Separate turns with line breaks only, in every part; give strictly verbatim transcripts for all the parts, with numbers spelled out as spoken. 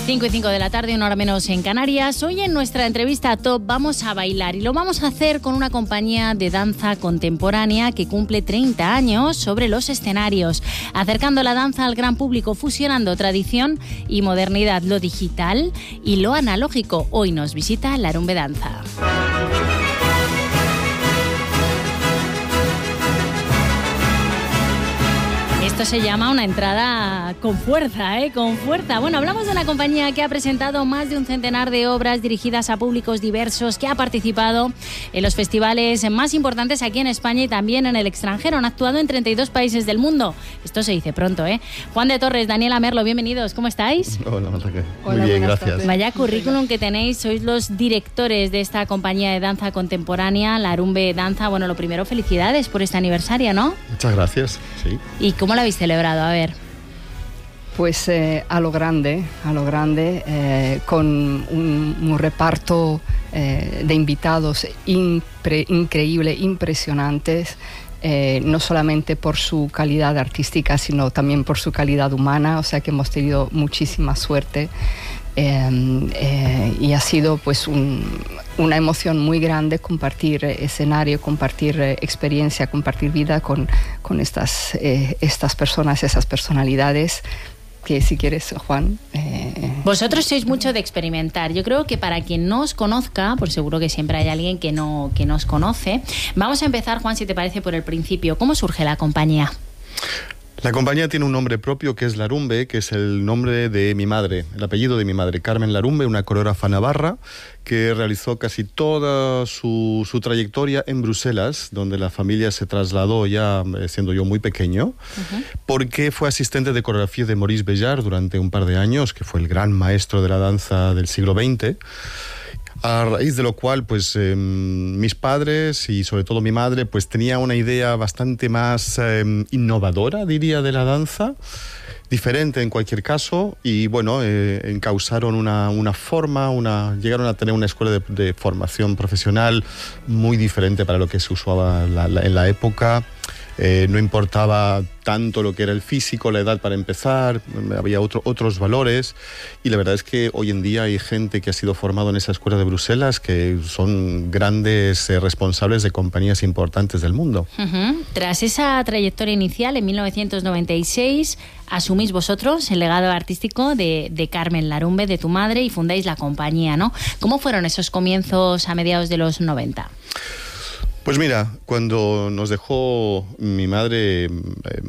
cinco y cinco de la tarde, una hora menos en Canarias. Hoy en nuestra entrevista Top vamos a bailar y lo vamos a hacer con una compañía de danza contemporánea que cumple treinta años sobre los escenarios, acercando la danza al gran público, fusionando tradición y modernidad, lo digital y lo analógico. Hoy nos visita Larumbe Danza. Esto se llama una entrada con fuerza, ¿eh? Con fuerza. Bueno, hablamos de una compañía que ha presentado más de un centenar de obras dirigidas a públicos diversos, que ha participado en los festivales más importantes aquí en España y también en el extranjero. Han actuado en treinta y dos países del mundo. Esto se dice pronto, ¿eh? Juan de Torres, Daniela Merlo, bienvenidos. ¿Cómo estáis?
Hola, Marraque. Muy Hola, bien, gracias.
Tardes. Vaya currículum que tenéis. Sois los directores de esta compañía de danza contemporánea, Larumbe Danza. Bueno, lo primero, felicidades por este aniversario, ¿no?
Muchas gracias, sí.
¿Y cómo lo habéis celebrado? A ver.
Pues eh, a lo grande, a lo grande, eh, con un, un reparto eh, de invitados impre, increíble, impresionantes, eh, no solamente por su calidad artística, sino también por su calidad humana, o sea que hemos tenido muchísima suerte. Eh, eh, y ha sido pues un, una emoción muy grande compartir escenario, compartir eh, experiencia, compartir vida con, con estas, eh, estas personas, esas personalidades que, si quieres, Juan... Eh...
Vosotros sois mucho de experimentar. Yo creo que para quien no os conozca, por seguro que siempre hay alguien que no, que no os conoce, vamos a empezar, Juan, si te parece, por el principio. ¿Cómo surge la compañía?
La compañía tiene un nombre propio que es Larumbe, que es el nombre de mi madre, el apellido de mi madre, Carmen Larumbe, una coreógrafa navarra que realizó casi toda su, su trayectoria en Bruselas, donde la familia se trasladó ya siendo yo muy pequeño, uh-huh. porque fue asistente de coreografía de Maurice Béjart durante un par de años, que fue el gran maestro de la danza del siglo veinte. A raíz de lo cual, pues, eh, mis padres y sobre todo mi madre, pues tenía una idea bastante más eh, innovadora, diría, de la danza, diferente en cualquier caso, y bueno, eh, encausaron una, una forma, una, llegaron a tener una escuela de, de formación profesional muy diferente para lo que se usaba la, la, en la época. Eh, no importaba tanto lo que era el físico, la edad para empezar, había otro, otros valores, y la verdad es que hoy en día hay gente que ha sido formado en esa escuela de Bruselas que son grandes eh, responsables de compañías importantes del mundo.
Uh-huh. Tras esa trayectoria inicial, en mil novecientos noventa y seis, asumís vosotros el legado artístico de, de Carmen Larumbe, de tu madre, y fundáis la compañía, ¿no? ¿Cómo fueron esos comienzos a mediados de los noventa?
Pues mira, cuando nos dejó mi madre eh,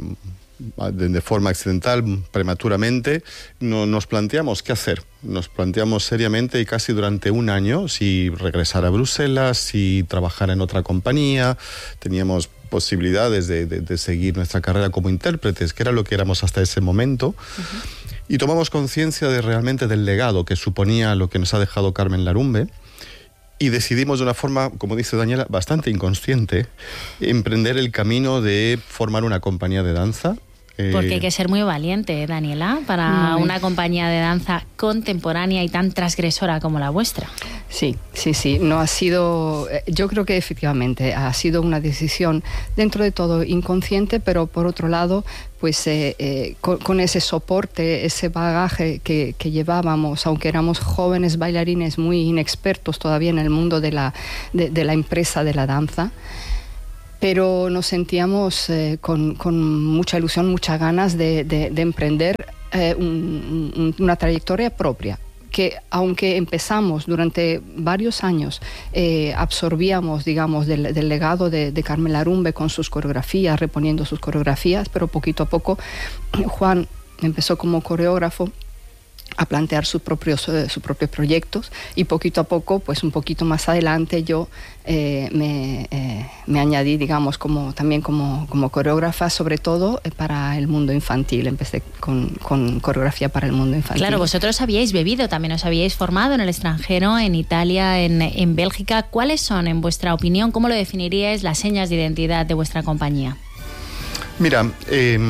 de, de forma accidental, prematuramente, no, nos planteamos qué hacer. Nos planteamos seriamente y casi durante un año si regresar a Bruselas, si trabajar en otra compañía. Teníamos posibilidades de, de, de seguir nuestra carrera como intérpretes, que era lo que éramos hasta ese momento. Uh-huh. Y tomamos conciencia de realmente del legado que suponía lo que nos ha dejado Carmen Larumbe. Y decidimos de una forma, como dice Daniela, bastante inconsciente, emprender el camino de formar una compañía de danza.
Porque hay que ser muy valiente, Daniela, para
muy.
una compañía de danza contemporánea y tan transgresora como la vuestra.
Sí, sí, sí. No ha sido, yo creo que efectivamente ha sido una decisión dentro de todo inconsciente, pero por otro lado, pues eh, eh, con, con ese soporte, ese bagaje que, que llevábamos, aunque éramos jóvenes bailarines muy inexpertos todavía en el mundo de la, de, de la empresa de la danza. Pero nos sentíamos eh, con, con mucha ilusión, muchas ganas de, de, de emprender eh, un, un, una trayectoria propia, que aunque empezamos durante varios años, eh, absorbíamos, digamos, del, del legado de, de Carmen Larumbe con sus coreografías, reponiendo sus coreografías, pero poquito a poco Juan empezó como coreógrafo a plantear sus propios, eh, sus propios proyectos, y poquito a poco, pues un poquito más adelante yo eh, me, eh, me añadí, digamos, como, también como, como coreógrafa, sobre todo eh, para el mundo infantil. Empecé con, con coreografía para el mundo infantil.
Claro, vosotros habíais bebido, también os habíais formado en el extranjero, en Italia, en, en Bélgica. ¿Cuáles son, en vuestra opinión, cómo lo definiríais, las señas de identidad de vuestra compañía?
Mira, eh,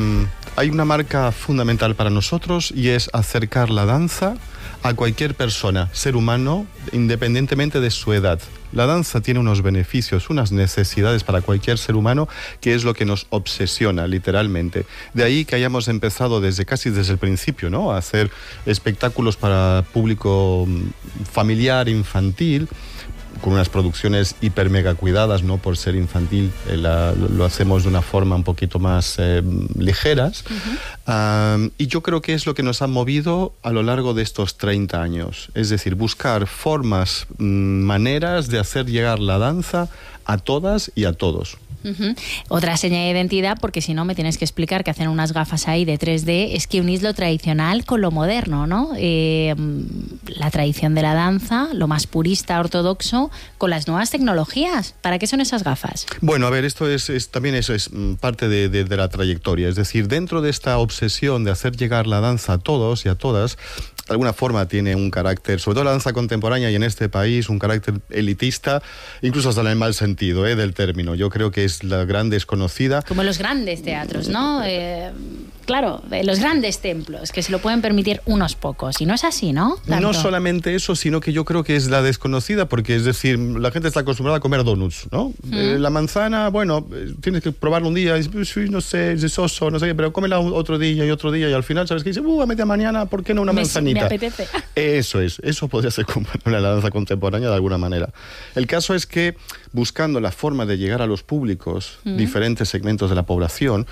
Hay una marca fundamental para nosotros y es acercar la danza a cualquier persona, ser humano, independientemente de su edad. La danza tiene unos beneficios, unas necesidades para cualquier ser humano, que es lo que nos obsesiona, literalmente. De ahí que hayamos empezado desde casi desde el principio, ¿no?, a hacer espectáculos para público familiar, infantil, con unas producciones hiper mega cuidadas, no por ser infantil, eh, la, lo hacemos de una forma un poquito más eh, ligeras. Uh-huh. Um, y yo creo que es lo que nos ha movido a lo largo de estos treinta años. Es decir, buscar formas, mm, maneras de hacer llegar la danza a todas y a todos.
Uh-huh. Otra seña de identidad, porque si no me tienes que explicar que hacen unas gafas ahí de tres D, es que unís lo tradicional con lo moderno, ¿no? Eh, la tradición de la danza, lo más purista, ortodoxo, con las nuevas tecnologías. ¿Para qué son esas gafas?
Bueno, a ver, esto es, es también eso es parte de, de, de la trayectoria. Es decir, dentro de esta obsesión de hacer llegar la danza a todos y a todas, de alguna forma tiene un carácter, sobre todo la danza contemporánea y en este país, un carácter elitista, incluso hasta en el mal sentido eh, del término. Yo creo que es la gran desconocida.
Como los grandes teatros, ¿no? Eh, claro, los grandes templos, que se lo pueden permitir unos pocos. Y no es así, ¿no? Tanto.
No solamente eso, sino que yo creo que es la desconocida, porque es decir, la gente está acostumbrada a comer donuts, ¿no? Mm. Eh, la manzana, bueno, tienes que probarla un día, y, no sé, es soso, no sé qué, pero cómela otro día y otro día, y al final, ¿sabes qué? Dice, uh, a media mañana, ¿por qué no una
me,
manzanita?
Me apetece.
Eso es, eso podría ser como una danza contemporánea de alguna manera. El caso es que, buscando la forma de llegar a los públicos, mm. diferentes segmentos de la población,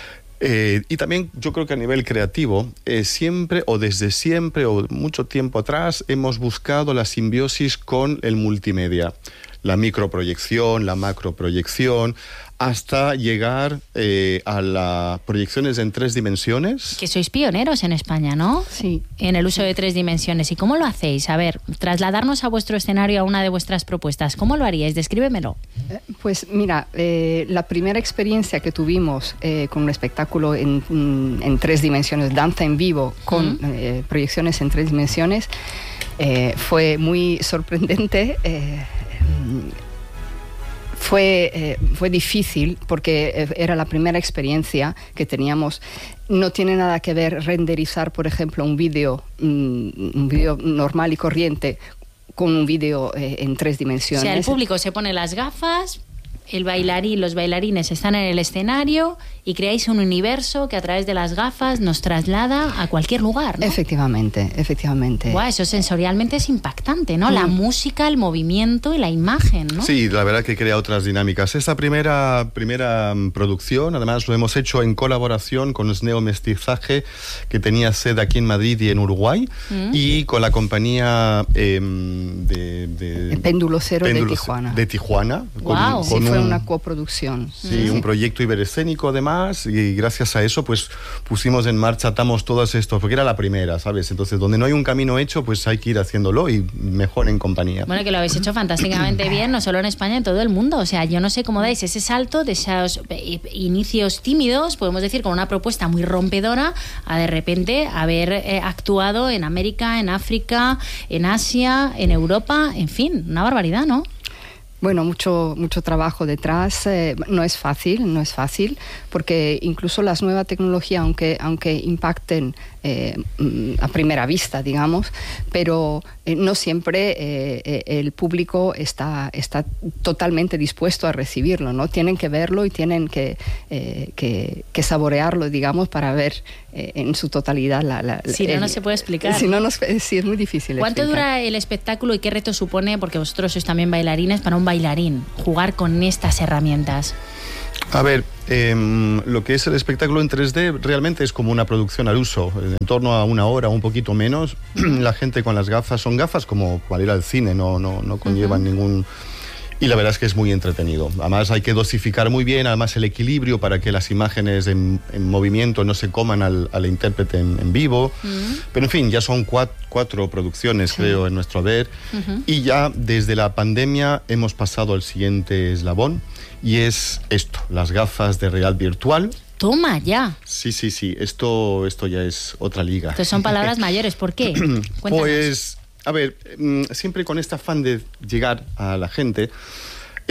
Eh, y también yo creo que a nivel creativo, eh, siempre o desde siempre o mucho tiempo atrás hemos buscado la simbiosis con el multimedia. La microproyección, la macroproyección, hasta llegar eh, a las proyecciones en tres dimensiones.
Que sois pioneros en España, ¿no?
Sí.
En el uso de tres dimensiones. ¿Y cómo lo hacéis? A ver, trasladarnos a vuestro escenario a una de vuestras propuestas. ¿Cómo lo haríais? Descríbemelo.
Eh, pues mira, eh, la primera experiencia que tuvimos eh, con un espectáculo en, en tres dimensiones, danza en vivo, con uh-huh. eh, proyecciones en tres dimensiones, eh, fue muy sorprendente. Eh, Fue, eh, fue difícil porque era la primera experiencia que teníamos. No tiene nada que ver renderizar, por ejemplo, un vídeo, un vídeo normal y corriente con un vídeo eh, en tres dimensiones.
O sea, el público se pone las gafas, el bailarín, los bailarines están en el escenario y creáis un universo que a través de las gafas nos traslada a cualquier lugar, ¿no?
Efectivamente, efectivamente.
Wow, eso sensorialmente es impactante, ¿no? Mm. La música, el movimiento y la imagen, ¿no?
Sí, la verdad que crea otras dinámicas. Esta primera, primera producción, además lo hemos hecho en colaboración con Sneo Mestizaje, que tenía sede aquí en Madrid y en Uruguay, mm. y con la compañía eh, de, de...
El Péndulo Cero
Péndulo
de Tijuana.
De Tijuana.
Wow.
Con,
sí,
con
fue
un,
una coproducción.
Sí, mm. un proyecto iberescénico además, y gracias a eso pues pusimos en marcha, atamos todas estos, porque era la primera, ¿sabes? Entonces, donde no hay un camino hecho, pues hay que ir haciéndolo y mejor en compañía.
Bueno, que lo habéis hecho fantásticamente bien, no solo en España, en todo el mundo. O sea, yo no sé cómo dais ese salto de esos inicios tímidos, podemos decir, con una propuesta muy rompedora, a de repente haber eh, actuado en América, en África, en Asia, en Europa, en fin, una barbaridad, ¿no?
Bueno, mucho, mucho trabajo detrás. Eh, no es fácil, no es fácil, porque incluso las nuevas tecnologías, aunque, aunque impacten eh, a primera vista, digamos, pero eh, no siempre eh, el público está, está totalmente dispuesto a recibirlo, ¿no? Tienen que verlo y tienen que, eh, que, que saborearlo, digamos, para ver eh, en su totalidad la... la
si no, el, no se puede explicar.
Si no, no, sí, es muy difícil
¿Cuánto
explicar.
dura el espectáculo y qué reto supone, porque vosotros sois también bailarines, para un bailarín, jugar con estas herramientas?
A ver, eh, lo que es el espectáculo en tres D realmente es como una producción al uso, en torno a una hora, un poquito menos. La gente con las gafas, son gafas como para ir al cine, no, no, no conllevan uh-huh. ningún... Y la verdad es que es muy entretenido. Además hay que dosificar muy bien, además el equilibrio para que las imágenes en, en movimiento no se coman al, al intérprete en, en vivo. Uh-huh. Pero en fin, ya son cuatro, cuatro producciones, sí. creo, en nuestro haber. Uh-huh. Y ya desde la pandemia hemos pasado al siguiente eslabón, y es esto, las gafas de realidad virtual.
Toma, ya.
Sí, sí, sí, esto, esto ya es otra liga.
Entonces son palabras mayores, ¿por qué? Cuéntanos.
Pues... A ver, siempre con este afán de llegar a la gente,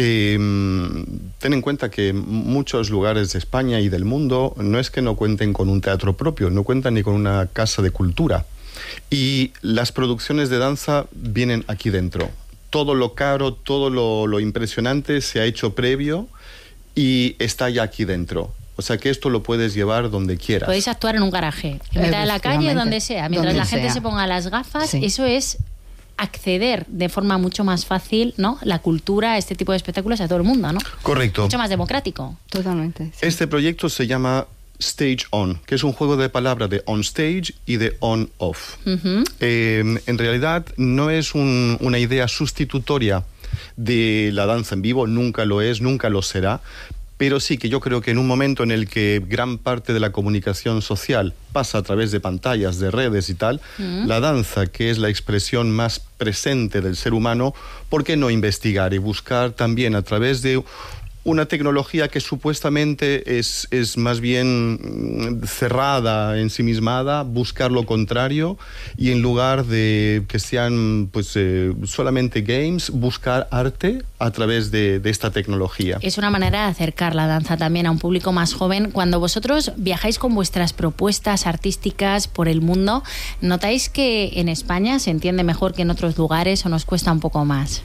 Eh, ten en cuenta que muchos lugares de España y del mundo no es que no cuenten con un teatro propio, no cuentan ni con una casa de cultura. Y las producciones de danza vienen aquí dentro. Todo lo caro, todo lo, lo impresionante se ha hecho previo y está ya aquí dentro. O sea que esto lo puedes llevar donde quieras.
Podéis actuar en un garaje, en mitad de la calle, donde sea. Mientras la gente sea. se ponga las gafas, sí. Eso es acceder de forma mucho más fácil, ¿no? La cultura, este tipo de espectáculos a todo el mundo, ¿no?
Correcto.
Mucho más democrático.
Totalmente. Sí.
Este proyecto se llama Stage On, que es un juego de palabras de on stage y de on off. Uh-huh. Eh, en realidad no es un, una idea sustitutoria de la danza en vivo, nunca lo es, nunca lo será, pero sí que yo creo que en un momento en el que gran parte de la comunicación social pasa a través de pantallas, de redes y tal, uh-huh. la danza, que es la expresión más presente del ser humano, ¿por qué no investigar y buscar también a través de una tecnología que supuestamente es, es más bien cerrada, ensimismada, buscar lo contrario y en lugar de que sean pues eh, solamente games, buscar arte a través de, de esta tecnología?
Es una manera de acercar la danza también a un público más joven. Cuando vosotros viajáis con vuestras propuestas artísticas por el mundo, ¿notáis que en España se entiende mejor que en otros lugares o nos cuesta un poco más?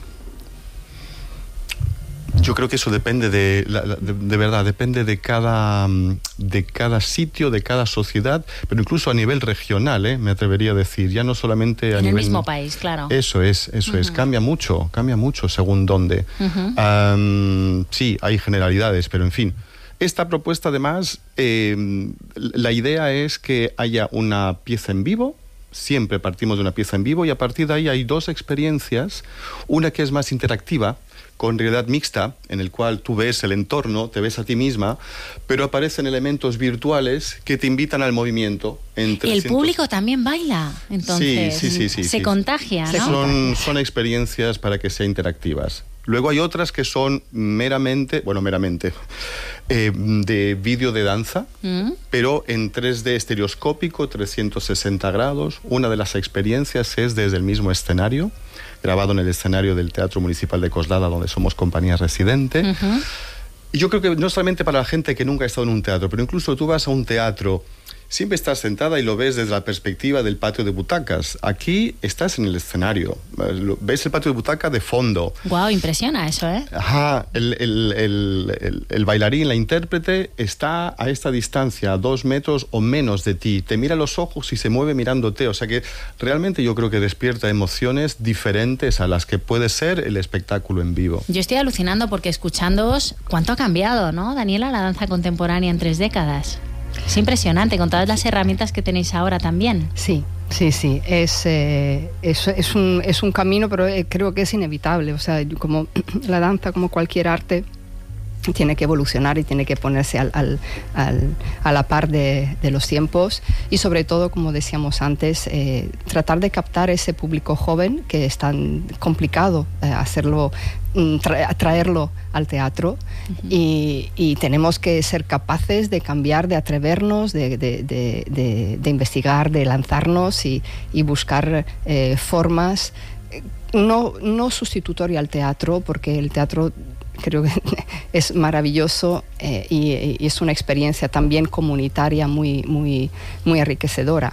Yo creo que eso depende de, de, de verdad, depende de cada, de cada sitio, de cada sociedad, pero incluso a nivel regional, ¿eh? Me atrevería a decir, ya no solamente a
en
nivel...
el mismo país, claro.
Eso es, eso uh-huh. es, cambia mucho, cambia mucho según dónde. Uh-huh. Um, sí, hay generalidades, pero en fin. Esta propuesta además, eh, la idea es que haya una pieza en vivo. Siempre partimos de una pieza en vivo y a partir de ahí hay dos experiencias, una que es más interactiva, con realidad mixta, en el cual tú ves el entorno, te ves a ti misma, pero aparecen elementos virtuales que te invitan al movimiento. En trescientos... El
público también baila, entonces
sí, sí, sí, sí,
se
sí.
contagia, ¿no?
Son, son experiencias para que sean interactivas. Luego hay otras que son meramente, bueno, meramente, eh, de vídeo de danza, mm. pero en tres D estereoscópico, trescientos sesenta grados. Una de las experiencias es desde el mismo escenario, grabado en el escenario del Teatro Municipal de Coslada, donde somos compañía residente. Uh-huh. Y yo creo que no solamente para la gente que nunca ha estado en un teatro, pero incluso tú vas a un teatro, siempre estás sentada y lo ves desde la perspectiva del patio de butacas. Aquí estás en el escenario, ves el patio de butaca de fondo.
Guau, impresiona eso, ¿eh?
Ajá, el, el, el, el, el bailarín, la intérprete, está a esta distancia, a dos metros o menos de ti. Te mira a los ojos y se mueve mirándote. O sea que realmente yo creo que despierta emociones diferentes a las que puede ser el espectáculo en vivo.
Yo estoy alucinando porque escuchándoos, ¿cuánto ha cambiado, no, Daniela, la danza contemporánea en tres décadas? Es impresionante con todas las herramientas que tenéis ahora también.
Sí, sí, sí. Es, eh, es, es, un, es un camino, pero creo que es inevitable. O sea, como la danza, como cualquier arte, tiene que evolucionar y tiene que ponerse al, al, al, a la par de, de los tiempos y sobre todo, como decíamos antes, eh, tratar de captar ese público joven que es tan complicado eh, hacerlo, tra- traerlo al teatro. Uh-huh. y, y tenemos que ser capaces de cambiar, de atrevernos, de, de, de, de, de investigar, de lanzarnos y, y buscar eh, formas no, no sustitutoria al teatro, porque el teatro creo que es maravilloso eh, y, y es una experiencia también comunitaria muy, muy, muy enriquecedora.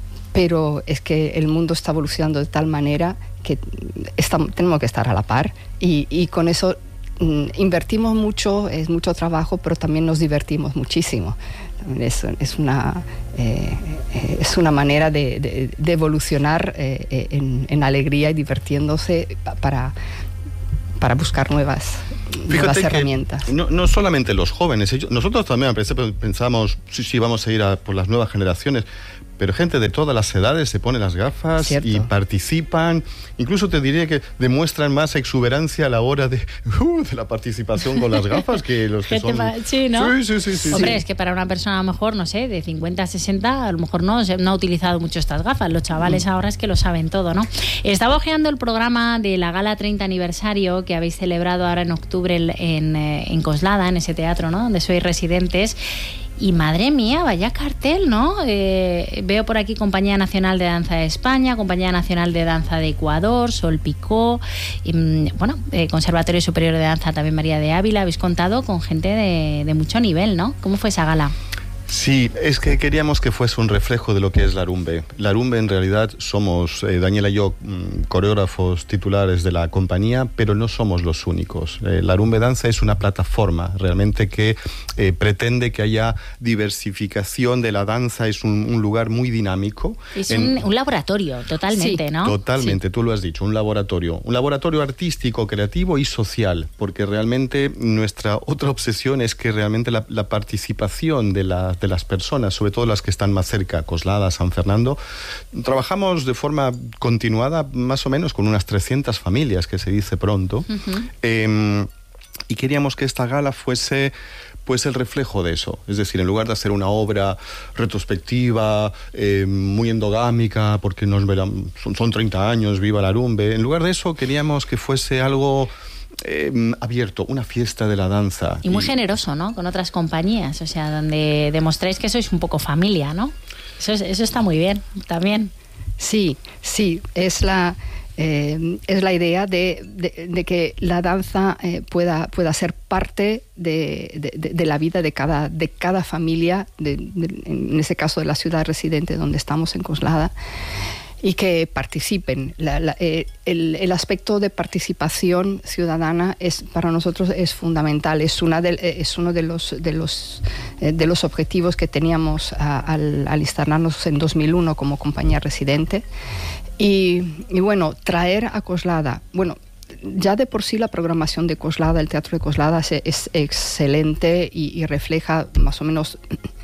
Pero es que el mundo está evolucionando de tal manera que estamos, tenemos que estar a la par y, y con eso mm, invertimos mucho, es mucho trabajo, pero también nos divertimos muchísimo. Es, es, una, eh, es una manera de, de, de evolucionar eh, en, en alegría y divirtiéndose para... para buscar nuevas, nuevas herramientas.
No, no solamente los jóvenes, nosotros también a veces pensamos, sí, sí, vamos a ir a por las nuevas generaciones, pero gente de todas las edades se pone las gafas Cierto. y participan, incluso te diría que demuestran más exuberancia a la hora de, uh, de la participación con las gafas que los que son...
Sí, ¿no?
Sí, sí, sí, sí.
Hombre,
sí.
es que para una persona a lo mejor, no sé, de cincuenta a sesenta, a lo mejor no, no ha utilizado mucho estas gafas. Los chavales mm. ahora es que lo saben todo, ¿no? Estaba hojeando el programa de la Gala treinta aniversario que habéis celebrado ahora en octubre en, en, en Coslada, en ese teatro, ¿no? Donde sois residentes. Y madre mía, vaya cartel, ¿no? Eh, veo por aquí Compañía Nacional de Danza de España, Compañía Nacional de Danza de Ecuador, Sol Picó, y, bueno, eh, Conservatorio Superior de Danza también María de Ávila. Habéis contado con gente de, de mucho nivel, ¿no? ¿Cómo fue esa gala?
Sí, es que queríamos que fuese un reflejo de lo que es la Larumbe. La Larumbe en realidad somos, eh, Daniela y yo, mm, coreógrafos titulares de la compañía, pero no somos los únicos. Eh, la Larumbe Danza es una plataforma realmente que eh, pretende que haya diversificación de la danza, es un, un lugar muy dinámico.
Es
en,
un, un laboratorio, totalmente, sí, ¿no?
Totalmente,
sí.
Tú lo has dicho, un laboratorio. Un laboratorio artístico, creativo y social, porque realmente nuestra otra obsesión es que realmente la, la participación de la de las personas, sobre todo las que están más cerca, Coslada, San Fernando. Trabajamos de forma continuada más o menos con unas trescientas familias, que se dice pronto, uh-huh. eh, y queríamos que esta gala fuese pues el reflejo de eso, es decir, en lugar de hacer una obra retrospectiva, eh, muy endogámica, porque nos verán, son, son treinta años, viva la Larumbe, en lugar de eso queríamos que fuese algo Eh, abierto, una fiesta de la danza.
Y muy y... generoso, ¿no? Con otras compañías, o sea, donde demostráis que sois un poco familia, ¿no? Eso, es, eso está muy bien, también.
Sí, sí, es la, eh, es la idea de, de, de que la danza eh, pueda, pueda ser parte de, de, de la vida de cada, de cada familia, de, de, en ese caso de la ciudad residente donde estamos en Coslada, y que participen. La, la, eh, el, el aspecto de participación ciudadana es para nosotros es fundamental. Es una de, es uno de los de los eh, de los objetivos que teníamos a, al, al instalarnos en dos mil uno como compañía residente. Y, y bueno, traer a Coslada, bueno, ya de por sí la programación de Coslada, el Teatro de Coslada es, es excelente y, y refleja más o menos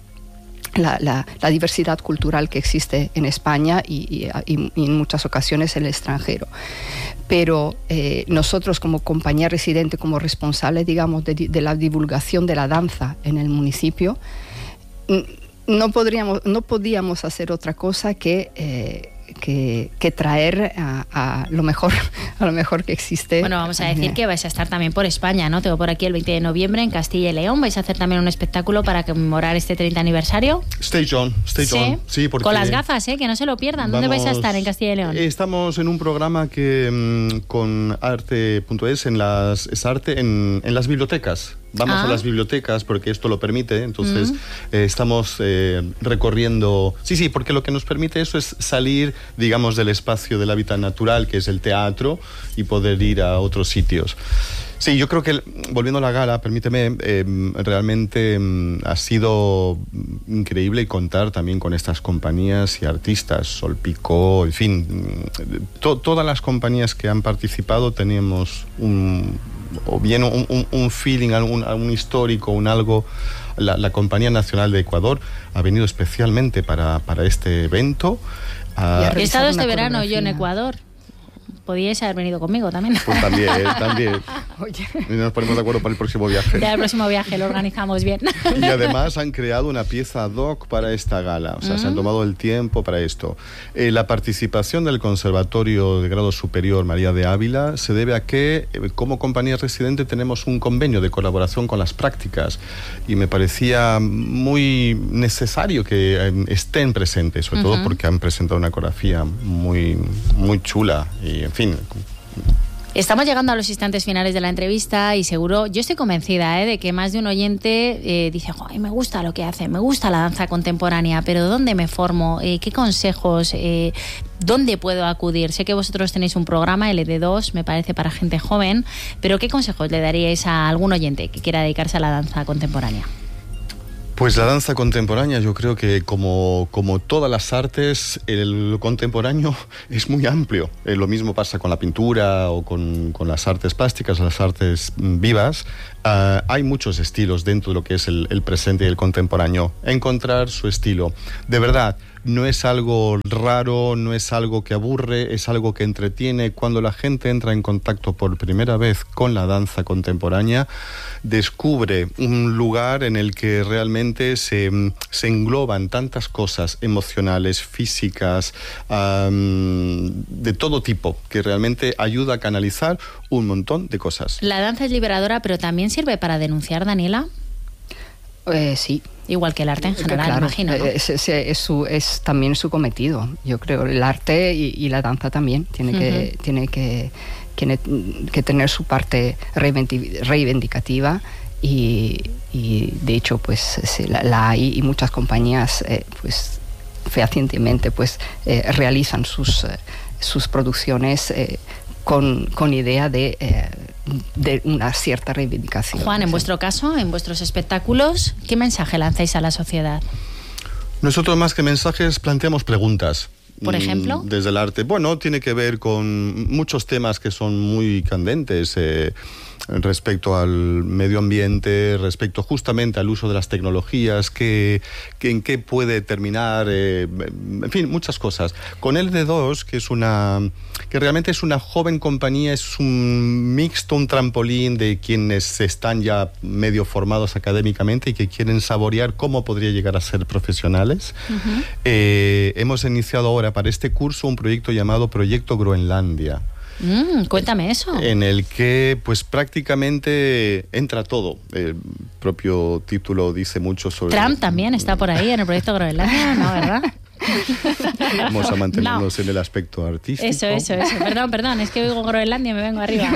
La, la, la diversidad cultural que existe en España y, y, y en muchas ocasiones en el extranjero. Pero eh, nosotros como compañía residente, como responsable, digamos, de, de la divulgación de la danza en el municipio, no, podríamos, no podíamos hacer otra cosa que... Eh, Que, que traer a, a lo mejor a lo mejor que existe.
Bueno, vamos a decir que vais a estar también por España, ¿no? Tengo por aquí el veinte de noviembre en Castilla y León. ¿Vais a hacer también un espectáculo para conmemorar este treinta aniversario?
Stage on, stage
¿Sí?
on. Sí, porque
con las gafas, ¿eh? Que no se lo pierdan. ¿Dónde vamos, vais a estar en Castilla y León?
Estamos en un programa que mmm, con arte punto es en las es arte en, en las bibliotecas. Vamos ah. a las bibliotecas porque esto lo permite, entonces mm. eh, estamos eh, recorriendo... Sí, sí, porque lo que nos permite eso es salir, digamos, del espacio del hábitat natural, que es el teatro, y poder ir a otros sitios. Sí, yo creo que, volviendo a la gala, permíteme, eh, realmente eh, ha sido increíble contar también con estas compañías y artistas, Sol Picó, en fin, to, todas las compañías que han participado teníamos un... o bien un, un, un feeling, un, un histórico, un algo. La, la Compañía Nacional de Ecuador ha venido especialmente para, para este evento.
He estado este verano yo en Ecuador. Podíais haber venido conmigo también.
Pues también, también. Oye. Y nos ponemos de acuerdo para el próximo viaje.
Ya el próximo viaje lo organizamos bien.
Y además han creado una pieza ad hoc para esta gala. O sea, mm. se han tomado el tiempo para esto. Eh, la participación del Conservatorio de Grado Superior María de Ávila se debe a que, eh, como compañía residente, tenemos un convenio de colaboración con las prácticas. Y me parecía muy necesario que eh, estén presentes, sobre uh-huh. todo porque han presentado una coreografía muy, muy chula. Y, en fin.
Estamos llegando a los instantes finales de la entrevista y seguro, yo estoy convencida ¿eh? de que más de un oyente eh, dice, ¡ay, me gusta lo que hace, me gusta la danza contemporánea, pero ¿dónde me formo? Eh, ¿Qué consejos? Eh, ¿Dónde puedo acudir? Sé que vosotros tenéis un programa, L D dos, me parece para gente joven, pero ¿qué consejos le daríais a algún oyente que quiera dedicarse a la danza contemporánea?
Pues la danza contemporánea, yo creo que como, como todas las artes, el contemporáneo es muy amplio. Eh, lo mismo pasa con la pintura o con, con las artes plásticas, las artes vivas. Uh, hay muchos estilos dentro de lo que es el, el presente y el contemporáneo. Encontrar su estilo. De verdad, no es algo raro, no es algo que aburre, es algo que entretiene. Cuando la gente entra en contacto por primera vez con la danza contemporánea, descubre un lugar en el que realmente se, se engloban tantas cosas emocionales, físicas, um, de todo tipo, que realmente ayuda a canalizar un montón de cosas.
La danza es liberadora, pero también sirve para denunciar, Daniela.
Eh, sí.
Igual que el arte en general,
claro,
imagino, ¿no?
Es, es, es, su, es también su cometido. Yo creo el arte y, y la danza también tiene uh-huh. que tiene que, que, que tener su parte reivindicativa y, y de hecho pues sí, la, la hay y muchas compañías eh, pues fehacientemente pues eh, realizan sus eh, sus producciones eh, con, con idea de eh, de una cierta reivindicación.
Juan, en vuestro caso, en vuestros espectáculos, ¿qué mensaje lanzáis a la sociedad?
Nosotros más que mensajes planteamos preguntas.
¿Por ejemplo?
Desde el arte. Bueno, tiene que ver con muchos temas que son muy candentes eh, respecto al medio ambiente, respecto justamente al uso de las tecnologías, que, que en qué puede terminar, eh, en fin, muchas cosas. Con L D dos, que es una, que realmente es una joven compañía, es un mixto, un trampolín de quienes están ya medio formados académicamente y que quieren saborear cómo podría llegar a ser profesionales. Uh-huh. Eh, hemos iniciado ahora para este curso un proyecto llamado Proyecto Groenlandia.
Mm, cuéntame eso.
En el que pues prácticamente entra todo. El propio título dice mucho sobre...
Trump también está por ahí en el Proyecto Groenlandia, ¿no, verdad?
Vamos a mantenernos no. en el aspecto artístico.
Eso, eso, eso. Perdón, perdón, es que oigo Groenlandia y me vengo arriba.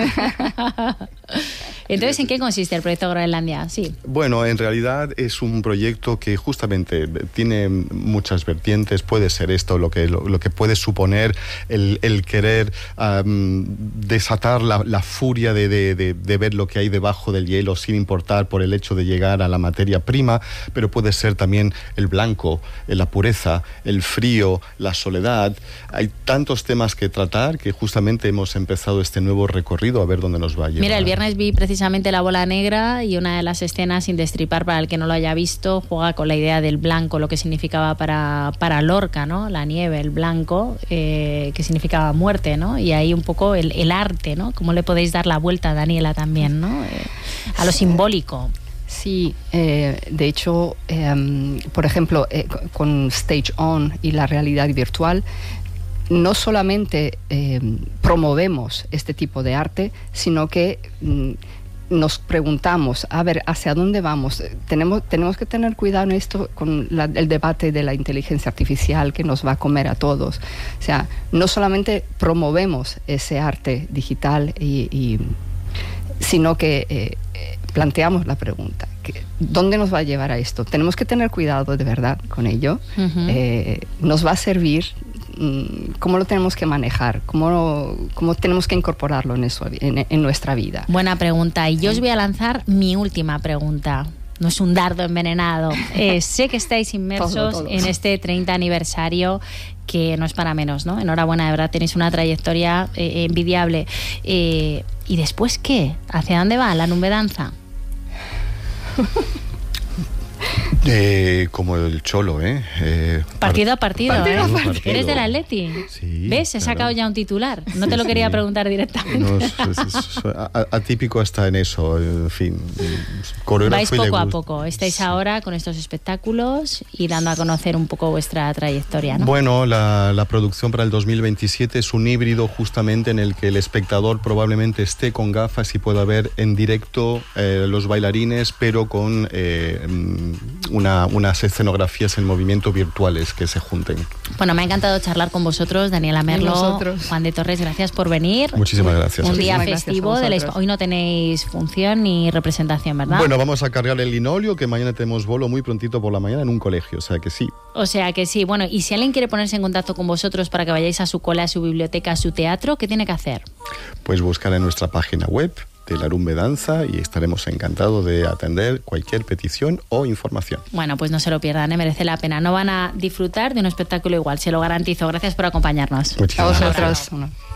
Entonces, ¿en qué consiste el Proyecto Groenlandia? Sí.
Bueno, en realidad es un proyecto que justamente tiene muchas vertientes. Puede ser esto lo que, lo, lo que puede suponer el, el querer um, desatar la, la furia de, de, de, de ver lo que hay debajo del hielo sin importar por el hecho de llegar a la materia prima, pero puede ser también el blanco, la pureza, el frío, la soledad. Hay tantos temas que tratar que justamente hemos empezado este nuevo recorrido a ver dónde nos va a llevar.
Mira, el viernes vi precisamente La Bola Negra y una de las escenas, sin destripar para el que no lo haya visto, juega con la idea del blanco, lo que significaba para, para Lorca, ¿no? La nieve, el blanco, eh, que significaba muerte, ¿no? Y ahí un poco el, el arte, ¿no? Cómo le podéis dar la vuelta, Daniela, también, ¿no? Eh, a lo simbólico.
Sí, eh, de hecho, eh, por ejemplo, eh, con Stage On y la realidad virtual, no solamente eh, promovemos este tipo de arte, sino que mm, nos preguntamos, a ver, ¿hacia dónde vamos? Tenemos, tenemos que tener cuidado en esto con la, el debate de la inteligencia artificial que nos va a comer a todos. O sea, no solamente promovemos ese arte digital, y, y, sino que eh, planteamos la pregunta, que, ¿dónde nos va a llevar a esto? Tenemos que tener cuidado de verdad con ello. Uh-huh. Eh, ¿nos va a servir? ¿Cómo lo tenemos que manejar? ¿Cómo, cómo tenemos que incorporarlo en, eso, en, en nuestra vida?
Buena pregunta. Y yo os voy a lanzar mi última pregunta. No es un dardo envenenado. Eh, sé que estáis inmersos todo, todo. en este treinta aniversario, que no es para menos, ¿no? Enhorabuena, de verdad, tenéis una trayectoria eh, envidiable. Eh, ¿Y después qué? ¿Hacia dónde va la Nube Danza?
Eh, como el Cholo, ¿eh? eh
partido a partido,
partido,
¿eh?
partido.
¿Eres del Atleti?
Sí.
¿Ves? He
claro.
sacado ya un titular. No
sí,
te lo quería
sí.
preguntar directamente.
No, es, es, es, atípico hasta en eso, en fin.
Vais poco a poco. Estáis sí. ahora con estos espectáculos y dando a conocer un poco vuestra trayectoria, ¿no?
Bueno, la, la producción para el dos mil veintisiete es un híbrido justamente en el que el espectador probablemente esté con gafas y pueda ver en directo eh, los bailarines, pero con eh, una, unas escenografías en movimiento virtuales que se junten.
Bueno, me ha encantado charlar con vosotros, Daniela Merlo, Juan de Torres, gracias por venir.
Muchísimas gracias.
Un día festivo, de la, hoy no tenéis función ni representación, ¿verdad?
Bueno, vamos a cargar el linoleo, que mañana tenemos bolo muy prontito por la mañana en un colegio, o sea que sí.
O sea que sí. Bueno, y si alguien quiere ponerse en contacto con vosotros para que vayáis a su cole, a su biblioteca, a su teatro, ¿qué tiene que hacer? Pues buscar en nuestra página web de Larumbe Danza y estaremos encantados de atender cualquier petición o información. Bueno, pues no se lo pierdan, ¿eh? Merece la pena. No van a disfrutar de un espectáculo igual, se lo garantizo. Gracias por acompañarnos.
Muchísimas gracias. A vosotros.